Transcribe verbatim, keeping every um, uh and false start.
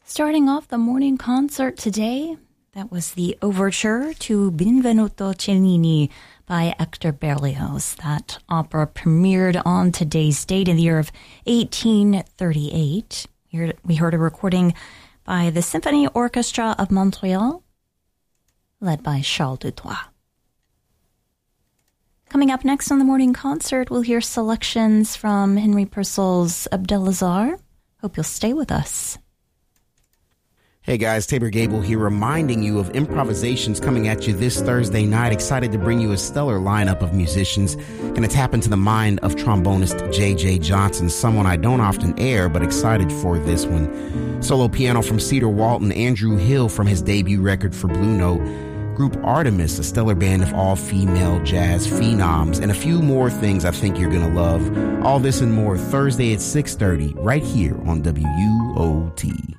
Starting off the morning concert today, that was the overture to Benvenuto Cellini by Hector Berlioz. That opera premiered on today's date in the year of eighteen thirty-eight. We heard a recording by the Symphony Orchestra of Montreal, led by Charles Dutoit. Coming up next on the morning concert, we'll hear selections from Henry Purcell's Abdelazar. Hope you'll stay with us. Hey guys, Tabor Gable here, reminding you of improvisations coming at you this Thursday night. Excited to bring you a stellar lineup of musicians. Going to tap into the mind of trombonist J J Johnson, someone I don't often air, but excited for this one. Solo piano from Cedar Walton, Andrew Hill from his debut record for Blue Note, Group Artemis, a stellar band of all-female jazz phenoms, and a few more things I think you're going to love. All this and more Thursday at six thirty, right here on W U O T.